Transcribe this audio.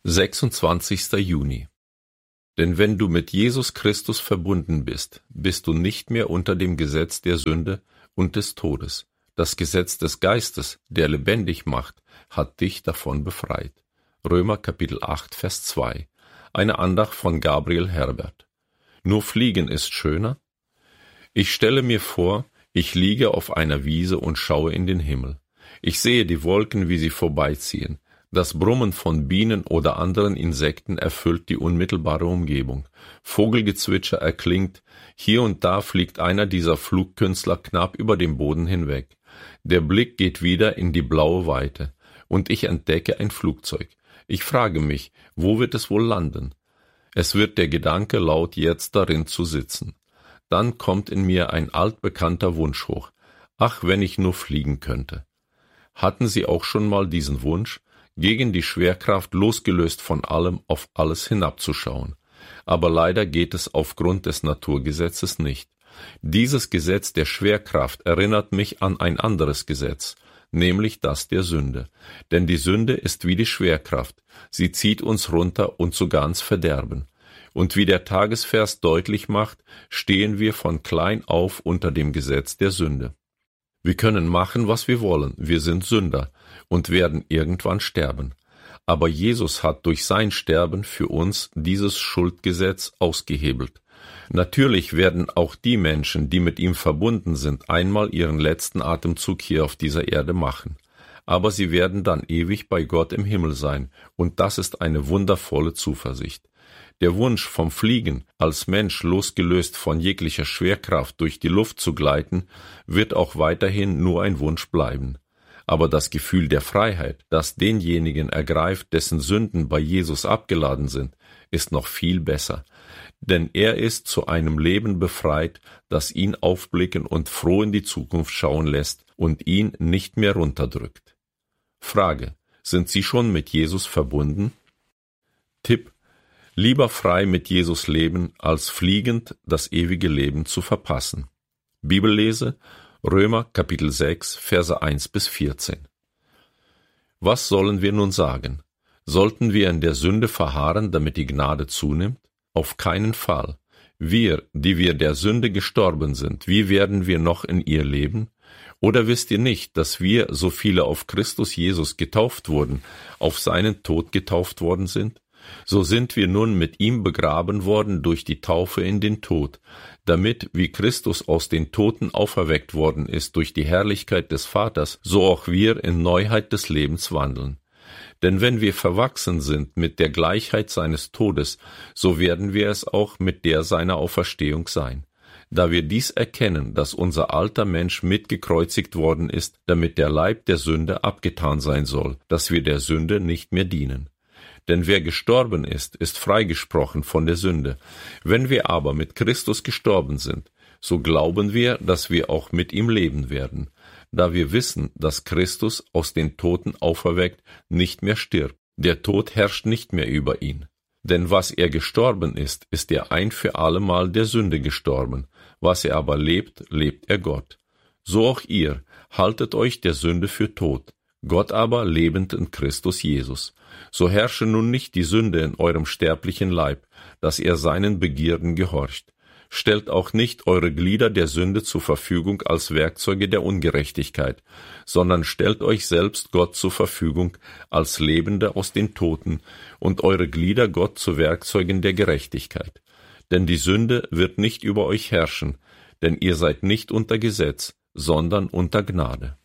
26. Juni. Denn wenn du mit Jesus Christus verbunden bist, bist du nicht mehr unter dem Gesetz der Sünde und des Todes. Das Gesetz des Geistes, der lebendig macht, hat dich davon befreit. Römer Kapitel 8, Vers 2. Eine Andacht von Gabriel Herbert. Nur Fliegen ist schöner? Ich stelle mir vor, ich liege auf einer Wiese und schaue in den Himmel. Ich sehe die Wolken, wie sie vorbeiziehen. Das Brummen von Bienen oder anderen Insekten erfüllt die unmittelbare Umgebung. Vogelgezwitscher erklingt, hier und da fliegt einer dieser Flugkünstler knapp über den Boden hinweg. Der Blick geht wieder in die blaue Weite, und ich entdecke ein Flugzeug. Ich frage mich, wo wird es wohl landen? Es wird der Gedanke laut, jetzt darin zu sitzen. Dann kommt in mir ein altbekannter Wunsch hoch. Ach, wenn ich nur fliegen könnte. Hatten Sie auch schon mal diesen Wunsch, gegen die Schwerkraft losgelöst von allem auf alles hinabzuschauen? Aber leider geht es aufgrund des Naturgesetzes nicht. Dieses Gesetz der Schwerkraft erinnert mich an ein anderes Gesetz, nämlich das der Sünde. Denn die Sünde ist wie die Schwerkraft, sie zieht uns runter und sogar ins Verderben. Und wie der Tagesvers deutlich macht, stehen wir von klein auf unter dem Gesetz der Sünde. Wir können machen, was wir wollen, wir sind Sünder und werden irgendwann sterben. Aber Jesus hat durch sein Sterben für uns dieses Schuldgesetz ausgehebelt. Natürlich werden auch die Menschen, die mit ihm verbunden sind, einmal ihren letzten Atemzug hier auf dieser Erde machen. Aber sie werden dann ewig bei Gott im Himmel sein, und das ist eine wundervolle Zuversicht. Der Wunsch vom Fliegen, als Mensch losgelöst von jeglicher Schwerkraft durch die Luft zu gleiten, wird auch weiterhin nur ein Wunsch bleiben. Aber das Gefühl der Freiheit, das denjenigen ergreift, dessen Sünden bei Jesus abgeladen sind, ist noch viel besser. Denn er ist zu einem Leben befreit, das ihn aufblicken und froh in die Zukunft schauen lässt und ihn nicht mehr runterdrückt. Frage: Sind Sie schon mit Jesus verbunden? Tipp: Lieber frei mit Jesus leben, als fliegend das ewige Leben zu verpassen. Bibellese: Römer Kapitel 6, Verse 1 bis 14. Was sollen wir nun sagen? Sollten wir in der Sünde verharren, damit die Gnade zunimmt? Auf keinen Fall. Wir, die wir der Sünde gestorben sind, wie werden wir noch in ihr leben? Oder wisst ihr nicht, dass wir, so viele auf Christus Jesus getauft wurden, auf seinen Tod getauft worden sind? So sind wir nun mit ihm begraben worden durch die Taufe in den Tod, damit, wie Christus aus den Toten auferweckt worden ist durch die Herrlichkeit des Vaters, so auch wir in Neuheit des Lebens wandeln. Denn wenn wir verwachsen sind mit der Gleichheit seines Todes, so werden wir es auch mit der seiner Auferstehung sein. Da wir dies erkennen, dass unser alter Mensch mitgekreuzigt worden ist, damit der Leib der Sünde abgetan sein soll, dass wir der Sünde nicht mehr dienen. Denn wer gestorben ist, ist freigesprochen von der Sünde. Wenn wir aber mit Christus gestorben sind, so glauben wir, dass wir auch mit ihm leben werden, da wir wissen, dass Christus aus den Toten auferweckt nicht mehr stirbt. Der Tod herrscht nicht mehr über ihn. Denn was er gestorben ist, ist er ein für allemal der Sünde gestorben. Was er aber lebt, lebt er Gott. So auch ihr, haltet euch der Sünde für tot, Gott aber lebend in Christus Jesus. So herrsche nun nicht die Sünde in eurem sterblichen Leib, dass ihr seinen Begierden gehorcht. Stellt auch nicht eure Glieder der Sünde zur Verfügung als Werkzeuge der Ungerechtigkeit, sondern stellt euch selbst Gott zur Verfügung als Lebende aus den Toten und eure Glieder Gott zu Werkzeugen der Gerechtigkeit. Denn die Sünde wird nicht über euch herrschen, denn ihr seid nicht unter Gesetz, sondern unter Gnade.